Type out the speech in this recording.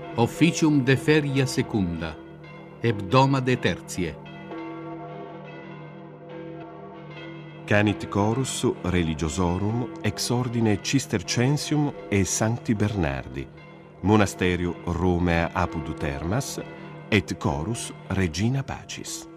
Officium de feria secunda, hebdoma de tertie. Canit chorus religiosorum ex ordine Cistercensium e Sancti Bernardi, monasterio Romea apud Termas, et chorus Regina Pacis.